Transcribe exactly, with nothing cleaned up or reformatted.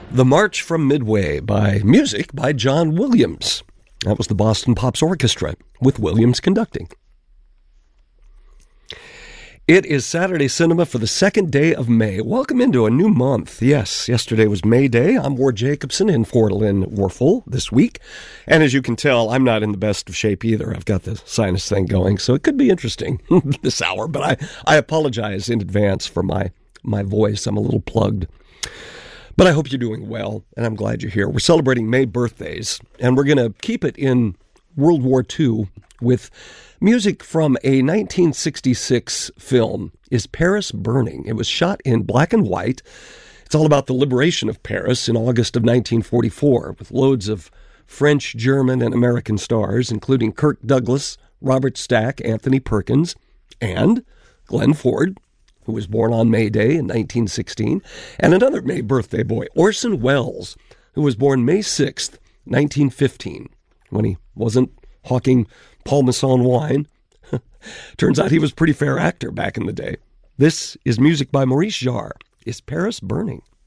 The March from Midway by music by John Williams. That was the Boston Pops Orchestra with Williams conducting. It is Saturday Cinema for the second day of May. Welcome into a new month. Yes, yesterday was May Day. I'm Ward Jacobson in for Lynn Warfel this week. And as you can tell, I'm not in the best of shape either. I've got the sinus thing going, so it could be interesting this hour. But I, I apologize in advance for my, my voice. I'm a little plugged. But I hope you're doing well, and I'm glad you're here. We're celebrating May birthdays, and we're going to keep it in World War Two with music from a nineteen sixty-six film, Is Paris Burning? It was shot in black and white. It's all about the liberation of Paris in August of nineteen forty-four, with loads of French, German, and American stars, including Kirk Douglas, Robert Stack, Anthony Perkins, and Glenn Ford, who was born on May Day in nineteen sixteen, and another May birthday boy, Orson Welles, who was born May sixth, nineteen fifteen, when he wasn't hawking Paul Masson wine. Turns out he was a pretty fair actor back in the day. This is music by Maurice Jarre, Is Paris Burning?